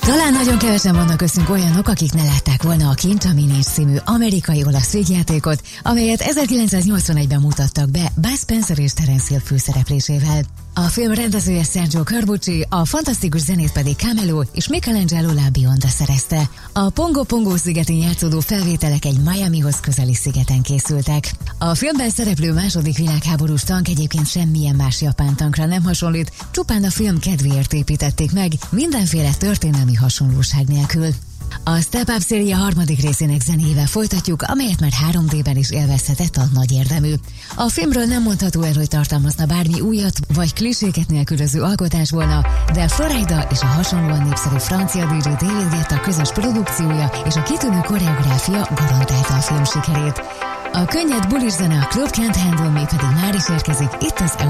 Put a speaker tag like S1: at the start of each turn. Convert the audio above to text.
S1: Talán nagyon kevesen vannak köztünk olyanok, akik ne látták volna a Kintamines című amerikai-olasz vígjátékot, amelyet 1981-ben mutattak be Bud Spencer és Terence Hill főszereplésével. A film rendezője Sergio Corbucci, a fantasztikus zenét pedig Camelo és Michelangelo Labionda szerezte. A Pongo Pongo szigetén játszódó felvételek egy Miamihoz közeli szigeten készültek. A filmben szereplő második világháborús tank egyébként semmilyen más japán tankra nem hasonlít, csupán a film kedvéért építették meg, mindenféle történelmi hasonlóság nélkül. A Step Up széria harmadik részének zenéjével folytatjuk, amelyet már 3D-ben is élvezhetett a nagy érdemű. A filmről nem mondható el, hogy tartalmazna bármi újat vagy kliséket nélkülöző alkotás volna, de Florida és a hasonlóan népszerű francia DJ David Guetta közös produkciója és a kitűnő koreográfia garantálta a film sikerét. A könnyed bulis zene a Club Can't Handle Me pedig már is érkezik itt az